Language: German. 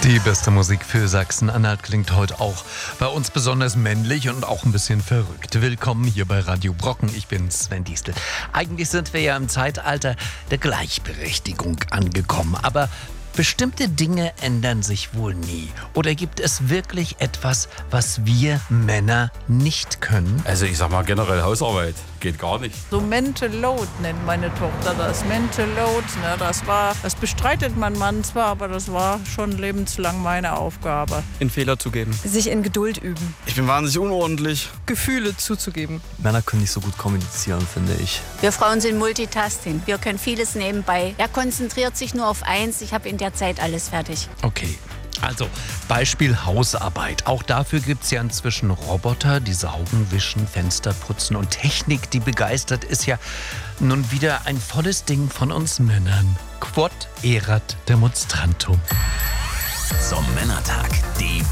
Die beste Musik für Sachsen-Anhalt klingt heute auch bei uns besonders männlich und auch ein bisschen verrückt. Willkommen hier bei Radio Brocken. Ich bin Sven Diestel. Eigentlich sind wir ja im Zeitalter der Gleichberechtigung angekommen, aber bestimmte Dinge ändern sich wohl nie. Oder gibt es wirklich etwas, was wir Männer nicht können? Also ich sag mal generell Hausarbeit geht gar nicht. So Mental Load nennt meine Tochter das. Mental Load, ne, das bestreitet mein Mann zwar, aber das war schon lebenslang meine Aufgabe. In Fehler zugeben. Sich in Geduld üben. Ich bin wahnsinnig unordentlich. Gefühle zuzugeben. Männer können nicht so gut kommunizieren, finde ich. Wir Frauen sind Multitasking. Wir können vieles nebenbei. Er konzentriert sich nur auf eins. Ich habe in der Zeit alles fertig. Okay. Also, Beispiel Hausarbeit. Auch dafür gibt es ja inzwischen Roboter, die saugen, wischen, Fenster putzen. Und Technik, die begeistert, ist ja nun wieder ein volles Ding von uns Männern. Quod erat demonstrantum. Zum Männertag, die